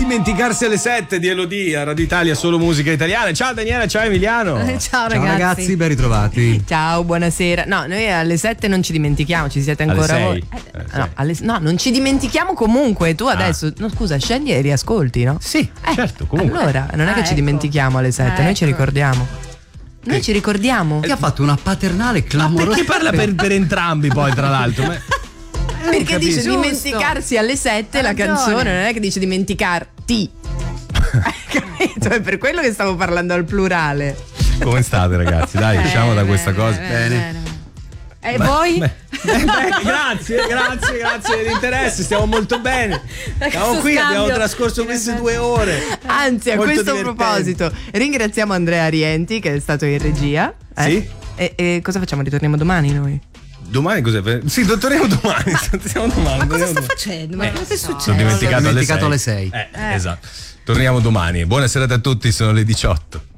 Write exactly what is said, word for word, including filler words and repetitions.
dimenticarsi alle sette di Elodie a Radio Italia, solo musica italiana. Ciao Daniela, ciao Emiliano. Ciao, Ciao ragazzi. ragazzi, ben ritrovati. Ciao, buonasera. No, noi alle sette non ci dimentichiamo, ci siete ancora Alle voi. sei. Eh, Eh, no, alle- no, non ci dimentichiamo comunque. Tu adesso, no, scusa, scendi e riascolti, no? Sì, Eh, certo, comunque. Allora, non è Ah, che ci ecco. dimentichiamo alle sette, Ah, noi ci ecco. ricordiamo. Noi ci ricordiamo. Che ha fatto una paternale clamorosa. Perché parla per, per entrambi poi, tra l'altro? Ma- Perché capisco. dice Giusto. dimenticarsi alle sette Ha la ragione. canzone, non è che dice dimenticarti. Hai capito? È per quello che stavo parlando al plurale. Come state ragazzi? Dai, usciamo da questa cosa. Bene. E voi? Beh, beh, grazie, grazie, grazie dell'interesse, stiamo molto bene. Siamo questo qui, abbiamo scambio. trascorso queste due ore. Anzi, a Molto questo divertente. proposito, ringraziamo Andrea Rienti che è stato in regia. Eh? Sì. E, e cosa facciamo? Ritorniamo domani noi? Domani cos'è? Sì, torniamo domani. Torniamo domani. Ma cosa torniamo sta domani. facendo? Ma cosa è Sono successo? dimenticato, dimenticato alle alle sei. sei. Eh, esatto. Torniamo domani. Buona serata a tutti, sono le diciotto.